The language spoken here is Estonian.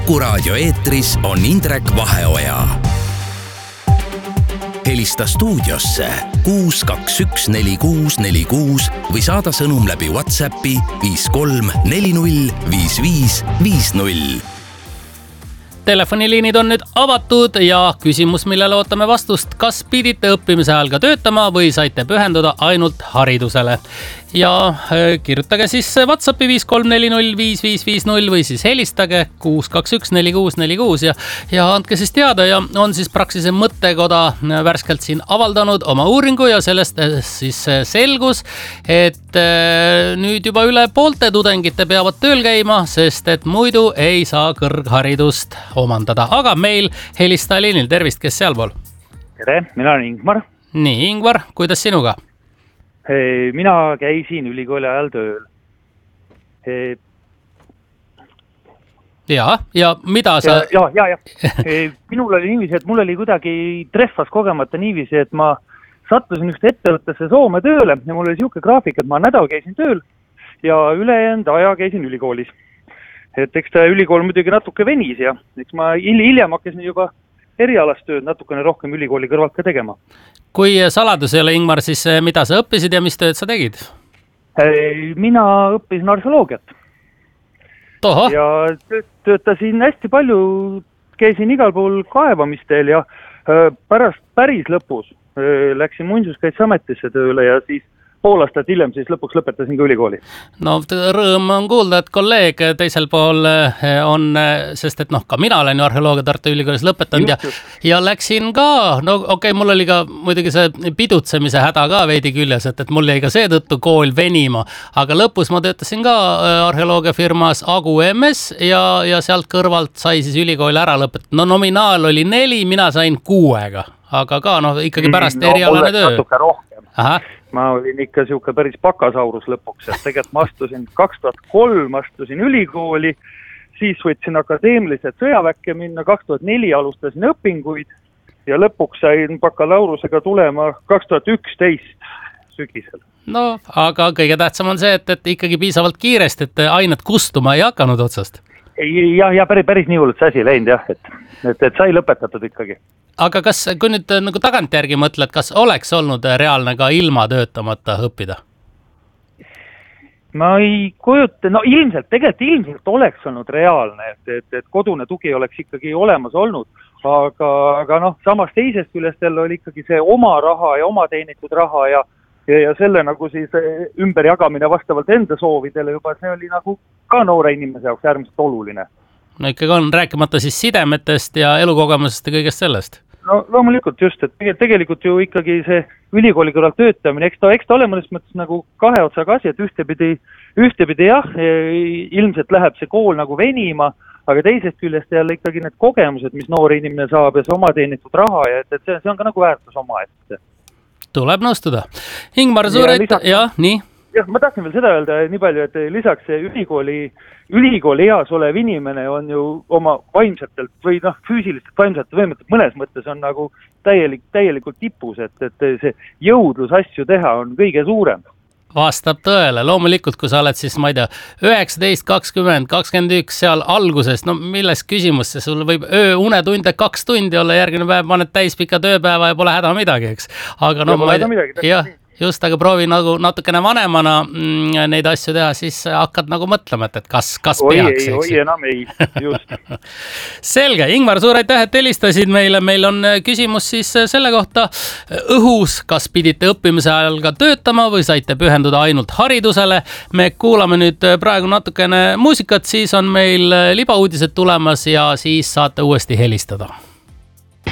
Kuku Raadio eetris on Indrek Vaheoja. Helista stuudiosse 6214646 või saada sõnum läbi WhatsAppi 53405550. Telefoniliinid on nüüd avatud ja küsimus, millele ootame vastust, kas pidite õppimise ajal ka töötama või saite pühenduda ainult haridusele. Ja kirjutage siis WhatsAppi 53405550 või siis helistage 6214646 ja andke siis teada. Ja on siis Praxise mõttekoda värskelt siin avaldanud oma uuringu ja sellest siis selgus, et nüüd juba üle poolte tudengite peavad tööl käima, sest et muidu ei saa kõrgharidust omandada. Aga meil helista liinil, tervist, kes sealpool? Tere, mina olen Ingmar. Nii, Ingmar, kuidas sinuga? Mina käisin ülikooli ajal tööl. Ja mida sa... Ja. Minul oli niiviisi, et mul oli kuidagi treffas kogemata niiviisi, et ma sattusin just ettevõttesse Soome tööle ja mul oli siuke graafik, et ma nädal käisin tööl ja ülejäänud aja käisin ülikoolis. Et eks ta ülikool muidugi natuke venis ja eks ma hiljem hakkasin juba erialast tööd natukene rohkem ülikooli kõrvalt ka tegema. Kui saladus ei ole, Ingmar, siis mida sa õppisid ja mis tööd sa tegid? Mina õppisin arheoloogiat. Toho. Ja töötasin hästi palju, käisin igal pool kaevamistel ja päris lõpus läksin Muinsuskaitseametisse tööle ja siis pool aastat hiljem siis lõpuks lõpetasin ka ülikooli. No rõõm on kuulda, et kolleeg teisel pool on, sest et ka mina olen ju arheoloogia Tartu Ülikoolis lõpetanud ja läksin ka, mul oli ka muidugi see pidutsemise häda ka veidi küljes, et mul jäi ka seetõttu kool venima, aga lõpus ma töötasin ka arheoloogiafirmas Agu MS ja sealt kõrvalt sai siis ülikooli ära lõpetada. No nominaal oli 4, mina sain 6, aga ka ikkagi pärast erialane töö. Natuke rohkem. Aha. Ma olin ikka siuke päris pakasaurus lõpuks, et tegelikult ma astusin 2003 astusin ülikooli, siis võtsin akadeemilised sõjaväkke minna, 2004 alustasin õpinguid ja lõpuks sain bakalaurusega tulema 2011 sügisel. No, aga kõige tähtsam on see, et ikkagi piisavalt kiiresti, et ained kustuma ei hakanud otsast. Ja päris nii hullult see asi läinud jah, et sai lõpetatud ikkagi. Aga kas, kui nüüd nagu tagantjärgi mõtled, kas oleks olnud reaalne ka ilma töötamata õppida? Ma ei kujuta, ilmselt oleks olnud reaalne, et kodune tugi oleks ikkagi olemas olnud, aga samas teisest küljest oli ikkagi see oma raha ja oma teenitud raha ja selle nagu siis ümber jagamine vastavalt enda soovidele juba, see oli nagu ka noore inimese jaoks äärmiselt oluline. No ikkagi on rääkimata siis sidemetest ja elukogemusest ja kõigest sellest. No loomulikult just, et tegelikult ju ikkagi see ülikooli kõrval töötamine, eks ta ole mõnes mõttes nagu kahe otsaga asi, et ühtepidi jah, ilmselt läheb see kool nagu venima, aga teisest küljest jälle ikkagi need kogemused, mis noor inimene saab ja see oma teenitud raha ja et see on ka nagu väärtus oma, et tuleb nõustuda. Ingmar, suur nii? Jah, ma tahtsin veel seda öelda nii palju, et lisaks ülikooli eas olev inimene on ju oma vaimsetelt või füüsilistelt vaimsetelt võimetelt mõnes mõttes on nagu täielikult tipus, et see jõudlus asju teha on kõige suurem. Vastab tõele, loomulikult, kui sa oled siis, ma ei tea, 19, 20, 21 seal alguses, milles küsimus, sul võib unetunde 2 tundi olla, järgmine päev paned täispika tööpäeva ja pole häda midagi, eks. Aga just, aga proovi nagu natukene vanemana neid asju teha, siis hakkad nagu mõtlema, et kas peaks. Oi, enam ei, just. Selge, Ingmar, suur aitäh, et helistasid meile. Meil on küsimus siis selle kohta õhus, kas pidite õppimise ajal ka töötama või saite pühenduda ainult haridusele. Me kuulame nüüd praegu natukene muusikat, siis on meil libauudised tulemas ja siis saate uuesti helistada.